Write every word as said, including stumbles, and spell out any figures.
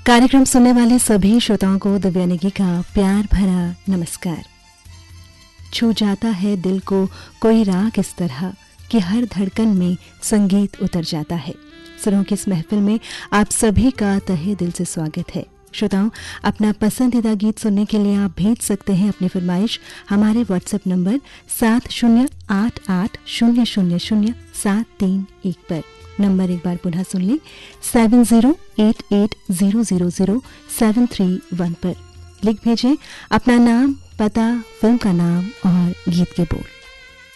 कार्यक्रम सुनने वाले सभी श्रोताओं को दिव्या नेगी का प्यार भरा नमस्कार। छू जाता है दिल को कोई राग इस तरह कि हर धड़कन में संगीत उतर जाता है। सुरों की इस महफिल में आप सभी का तहे दिल से स्वागत है। श्रोताओं, अपना पसंदीदा गीत सुनने के लिए आप भेज सकते हैं अपनी फरमाइश हमारे व्हाट्सएप नंबर सात शून्य आठ आठ शून्य शून्य शून्य सात तीन एक पर। नंबर एक बार पुनः सुन लें, सेवन zero at at zero zero zero seven three वन पर। लिख भेजें अपना नाम, पता, फिल्म का नाम और गीत के बोल।